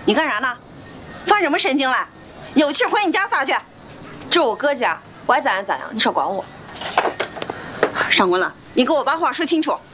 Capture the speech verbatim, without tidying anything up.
你干啥呢？发什么神经了？有气回你家撒去！ 这是我哥家，我爱咋样咋样，你少管我。 上官了，你给我把话说清楚。